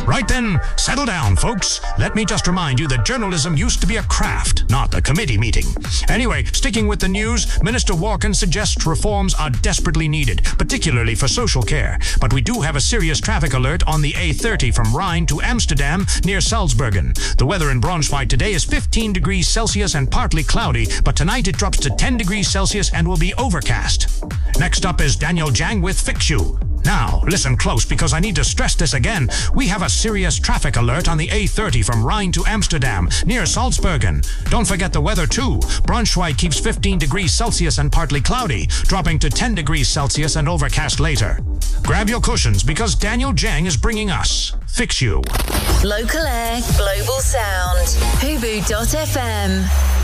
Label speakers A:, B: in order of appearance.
A: Right then, settle down, folks. Let me just remind you that journalism used to be a craft, not a committee meeting. Anyway, sticking with the news, Minister Walken suggests reforms are desperately needed, particularly for social care. But we do have a serious traffic alert on the A30 from Rhine to Amsterdam near Salzburgen. The weather in Braunschweig today is 15 degrees Celsius and partly cloudy, but tonight it drops to 10 degrees Celsius and will be overcast. Next up is Daniel Zhang with Fix You. Now, listen close because I need to stress this again. We have a serious traffic alert on the A30 from Rhine to Amsterdam, near Salzburgen. Don't forget the weather too. Braunschweig keeps 15 degrees Celsius and partly cloudy, dropping to 10 degrees Celsius and overcast later. Grab your cushions because Daniel Zhang is bringing us Fix You.
B: Local Air, Global Sound. Hubu.fm.